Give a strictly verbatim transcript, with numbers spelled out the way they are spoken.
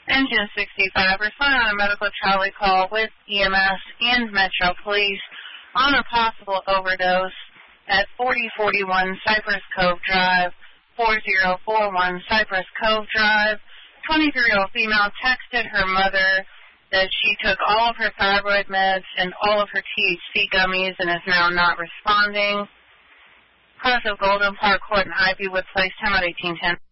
Engine sixty-five, responding on a medical trolley call with E M S and Metro Police on a possible overdose at forty forty-one Cypress Cove Drive, four zero four one Cypress Cove Drive. twenty-three-year-old female texted her mother that she took all of her thyroid meds and all of her T H C gummies and is now not responding. Cross of Golden Park Court in Ivywood Place, time out eighteen ten.